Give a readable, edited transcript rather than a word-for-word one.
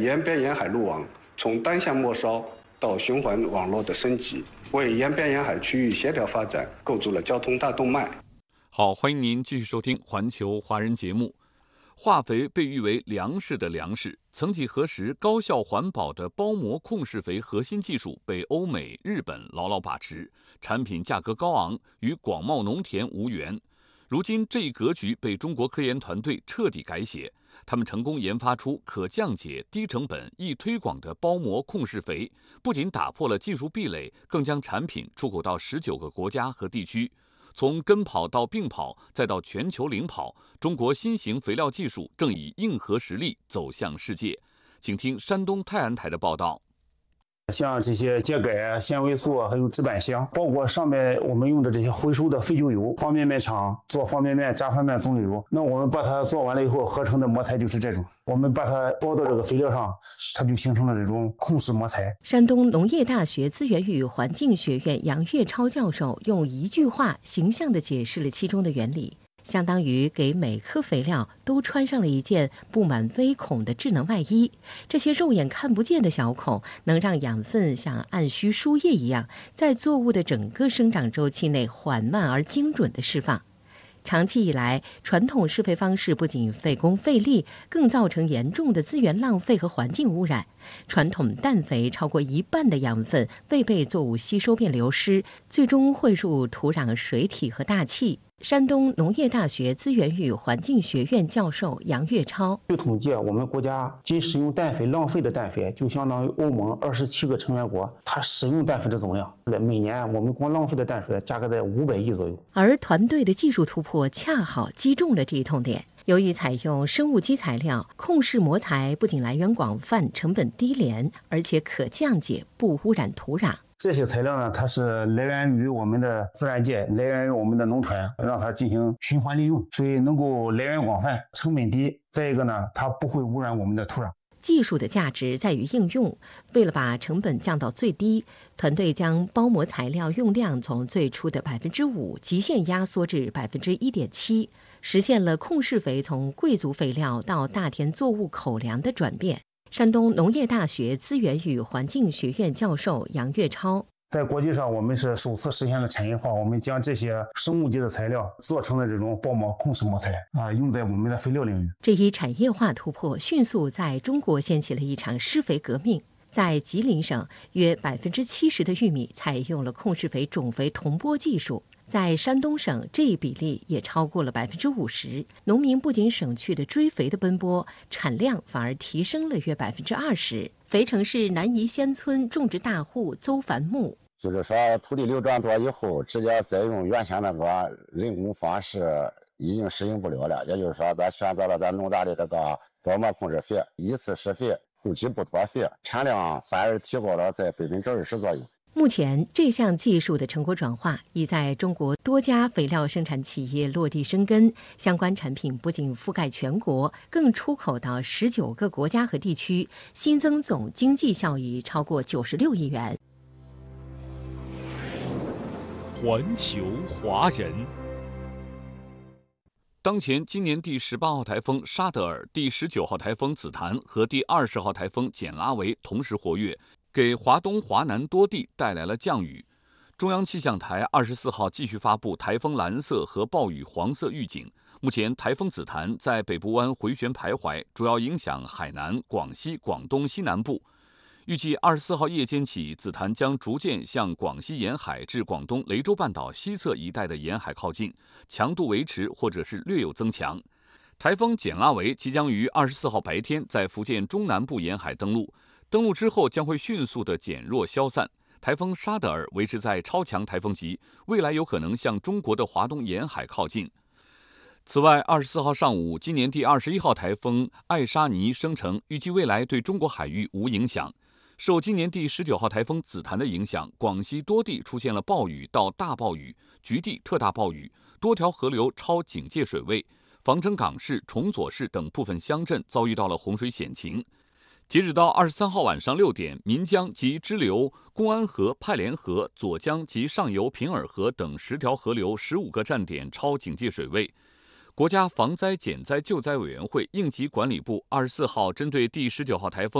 沿边沿海路网从单向末梢到循环网络的升级，为沿边沿海区域协调发展构筑了交通大动脉。 好，欢迎您继续收听环球华人节目。化肥被誉为粮食的粮食，曾几何时，高效环保的包膜控释肥核心技术被欧美、日本牢牢把持，产品价格高昂，与广袤农田无缘。如今这一格局被中国科研团队彻底改写，他们成功研发出可降解、低成本、易推广的包膜控释肥，不仅打破了技术壁垒，更将产品出口到19个国家和地区。从跟跑到并跑，再到全球领跑，中国新型肥料技术正以硬核实力走向世界。请听山东泰安台的报道。 像这些秸秆、纤维素还有纸板箱，包括上面我们用的这些回收的废旧油，方便面厂做方便面、炸饭面、棕榈油，那我们把它做完了以后，合成的膜材就是这种，我们把它包到这个肥料上，它就形成了这种控释膜材。 山东农业大学资源与环境学院杨岳超教授用一句话形象地解释了其中的原理。相当于给每颗肥料都穿上了一件布满微孔的智能外衣，这些肉眼看不见的小孔能让养分像按需输液一样，在作物的整个生长周期内缓慢而精准地释放。长期以来，传统施肥方式不仅费工费力，更造成严重的资源浪费和环境污染。传统氮肥超过一半的养分未被作物吸收便流失，最终汇入土壤、水体和大气。山东农业大学资源与环境学院教授杨岳超： 据统计，我们国家仅使用氮肥浪费的氮肥就相当于欧盟27个成员国它使用氮肥的总量。每年我们光浪费的氮水大概在500亿左右。 而团队的技术突破恰好击中了这一痛点。由于采用生物基材料，控释膜材不仅来源广泛、成本低廉，而且可降解，不污染土壤。 这些材料呢，它是来源于我们的自然界，来源于我们的农田，让它进行循环利用，所以能够来源广泛，成本低。再一个呢，它不会污染我们的土壤。 技术的价值在于应用。为了把成本降到最低，团队将包膜材料用量从最初的5%极限压缩至1.7%，实现了控释肥从贵族肥料到大田作物口粮的转变。山东农业大学资源与环境学院教授杨岳超： 在国际上，我们是首次实现了产业化，我们将这些生物级的材料做成了这种包膜控释膜材用在我们的肥料领域。 这一产业化突破迅速在中国掀起了一场施肥革命。在吉林省，约70%的玉米采用了控释肥种肥同播技术。在山东省，这一比例也超过了50%。农民不仅省去了追肥的奔波，产量反而提升了约20%。肥城市南宜仙村种植大户邹繁木： 就是说土地流转多以后，直接再用原先那个人工方式已经适应不了了。也就是说，咱选择了咱农大的这个包膜控制肥，一次施肥，后期不脱肥，产量反而提高了在20%左右。 目前，这项技术的成果转化已在中国多家肥料生产企业落地生根，相关产品不仅覆盖全国，更出口到19个国家和地区，新增总经济效益超过96亿元。 环球华人。当前今年第18号台风沙德尔、第19号台风紫檀和第20号台风简拉维同时活跃，给华东、华南多地带来了降雨。中央气象台24号继续发布台风蓝色和暴雨黄色预警。目前，台风紫檀在北部湾回旋徘徊，主要影响海南、广西、广东西南部。预计24号夜间起，紫檀将逐渐向广西沿海至广东雷州半岛西侧一带的沿海靠近，强度维持或者是略有增强。台风简拉维即将于24号白天在福建中南部沿海登陆，登陆之后将会迅速的减弱消散。台风沙德尔维持在超强台风级，未来有可能向中国的华东沿海靠近。此外，24号上午，今年第21号台风艾沙尼生成，预计未来对中国海域无影响。受今年第19号台风紫檀的影响，广西多地出现了暴雨到大暴雨、局地特大暴雨，多条河流超警戒水位，防城港市、崇左市等部分乡镇遭遇到了洪水险情。截止到23号晚上6点，岷江及支流、公安河、派连河、左江及上游平尔河等10条河流15个站点超警戒水位。国家防灾减灾救灾委员会应急管理部24号针对第19号台风